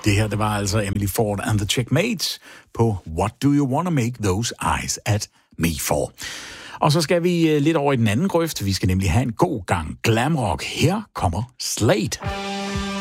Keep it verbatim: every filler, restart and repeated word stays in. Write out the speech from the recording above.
Det her, det var altså Emily Ford and the Checkmates på What Do You Wanna Make Those Eyes At Me For? Og så skal vi lidt over i den anden grøft. Vi skal nemlig have en god gang glamrock. Her kommer Slade.